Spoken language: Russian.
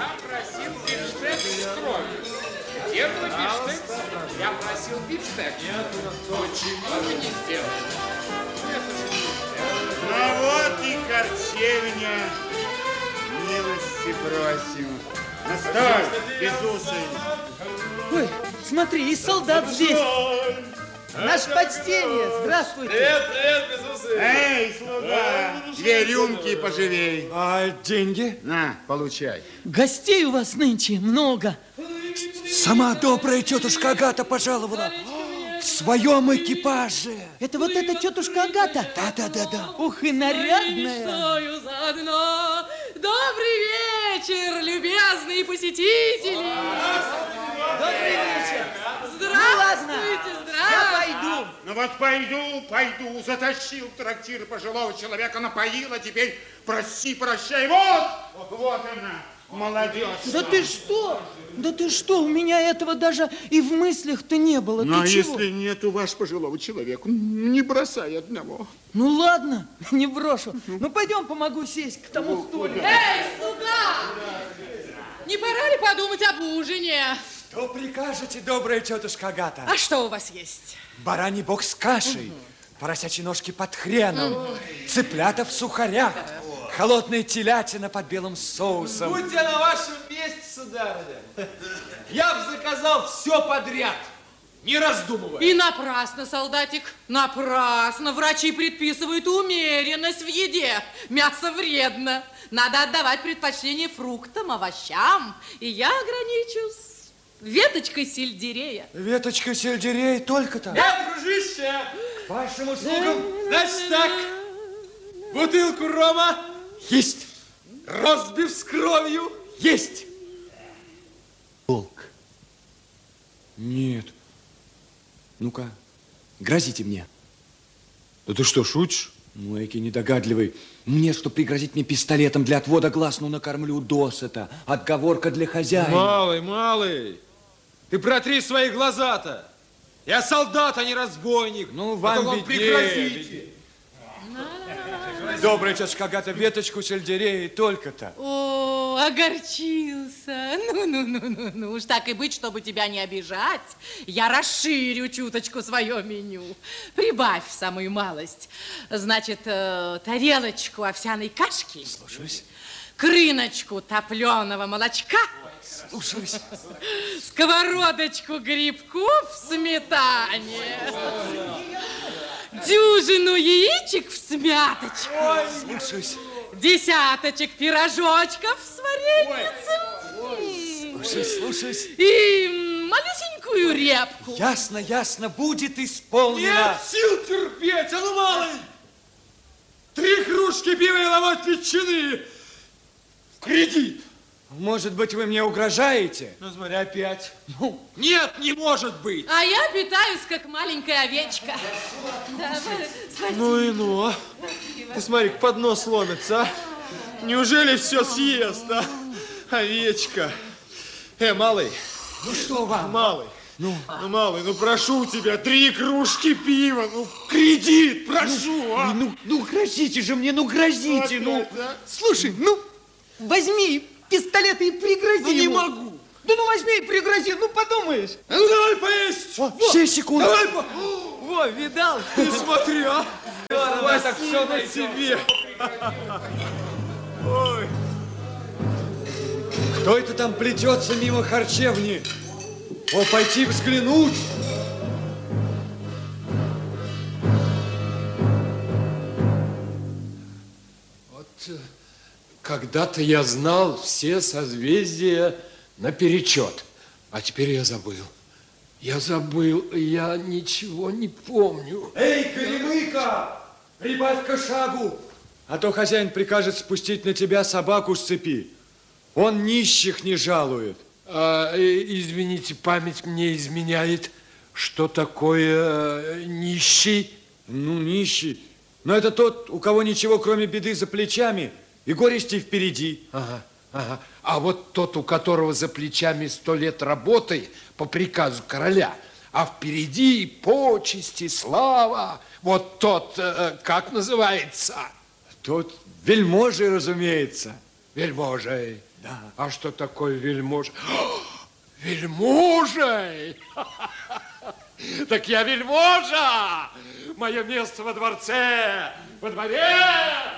Я просил бифштекс с кровью. Где был бифштекс? Я просил бифштекс. Почему вы не сделали? Ну вот и харчевня. Милости просим. Настой, безусый. Ой, смотри, и солдат здесь. Наше почтение, здравствуйте. Привет, безусы. Эй, слуга, 2 рюмки поживей. А деньги? На, получай. Гостей у вас нынче много. Сама добрая тетушка Агата пожаловала. В своем экипаже. Это вот эта тетушка Агата? Да. Ух, и нарядная. Мечтаю заодно. Добрый вечер, любезные посетители. Добрый вечер. Здравствуйте, Я пойду. Ну вот пойду. Затащил в трактир пожилого человека, напоил, а теперь прости, прощай. Вот она, молодежь. Да ты что, у меня этого даже и в мыслях-то не было. Ну, а ты чего? если нету ваш пожилого человека, не бросай одного. Ну ладно, не брошу. Ну пойдем, помогу сесть к тому стулу. Эй, слуга! Не пора ли подумать об ужине? Что прикажете, добрая тетушка Агата? А что у вас есть? Бараний бок с кашей, поросячьи ножки под хреном, цыплята в сухарях, холодная телятина под белым соусом. Будь я на вашем месте, сударыня, я бы заказал все подряд, не раздумывая. И напрасно, солдатик, напрасно. Врачи предписывают умеренность в еде. Мясо вредно. Надо отдавать предпочтение фруктам, овощам. И я ограничусь веточкой сельдерея. Веточка сельдерея только-то. Дружище, К вашим услугам. значит так, бутылку рома, Есть. ростбиф с кровью. Есть. Волк. Нет. Ну-ка, грозите мне. Да ты что, шутишь? Ну, эки недогадливый. Мне, что пригрозить мне пистолетом для отвода глаз, ну, накормлю досыта. Отговорка для хозяина. Малый, ты протри свои глаза-то. Я солдат, а не разбойник. Ну, А вам то виднее. пригрозите. Добрая тетушка Агата, веточку сельдерея и только-то. О, огорчился. Ну, уж так и быть, чтобы тебя не обижать, я расширю чуточку свое меню. Прибавь самую малость. Значит, тарелочку овсяной кашки. Слушаюсь. Крыночку топленого молочка. Слушаюсь. Сковородочку грибков в сметане. Дюжину яичек в смяточку. Слушаюсь. Десяточек пирожочков с вареницем. Слушаюсь. И малюсенькую репку. Ясно, будет исполнено. Нет сил терпеть, а ну, малый. 3 кружки пива и ломоть ветчины. В кредит. Может быть, вы мне угрожаете? Ну, смотри, опять. Нет, не может быть. А я питаюсь, как маленькая овечка. Да, спасибо. Ну и ну. Ты смотри, поднос ломится, а. Неужели все съест, а? Овечка. Малый. Ну что вам? Малый. Малый, ну прошу тебя, 3 кружки пива, ну в кредит, прошу, а. Ну грозите же мне, грозите, Опять, да? Слушай, возьми пистолет и пригрози Ну не ему. могу. Да возьми и пригрози, подумаешь. Ну давай поесть. Все секунды. Давай, Во, видал? ты смотри, а. Давай так все на себе. Ой. Кто это там плетется мимо харчевни? О, пойти взглянуть. Когда-то я знал все созвездия наперечет, а теперь я забыл. Я ничего не помню. Эй, Горемыка, прибавь-ка шагу, а то хозяин прикажет спустить на тебя собаку с цепи. Он нищих не жалует. Извините, память мне изменяет. Что такое нищий? Ну, нищий. Но это тот, у кого ничего, кроме беды за плечами и горести впереди. Ага. А вот тот, у которого за плечами 100 лет работы по приказу короля, а впереди почести, слава, вот тот, как называется? Тот вельможей, разумеется. Вельможей. Да. А что такое вельможа? Вельможей! Так я вельможа! Мое место во дворце, во дворе!